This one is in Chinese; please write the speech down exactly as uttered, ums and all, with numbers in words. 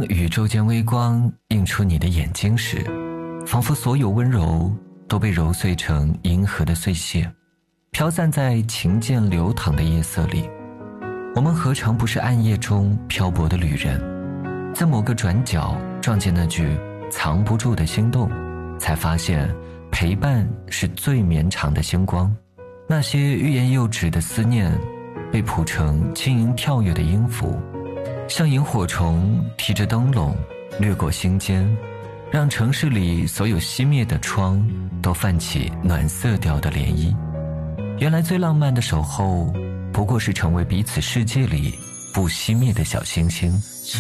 当宇宙间微光映出你的眼睛时，仿佛所有温柔都被揉碎成银河的碎屑，飘散在琴键流淌的夜色里。我们何尝不是暗夜中漂泊的旅人，在某个转角撞见那句藏不住的心动，才发现陪伴是最绵长的星光。那些欲言又止的思念被谱成轻盈跳跃的音符，像萤火虫提着灯笼掠过心间，让城市里所有熄灭的窗都泛起暖色调的涟漪。原来最浪漫的守候，不过是成为彼此世界里不熄灭的小星星。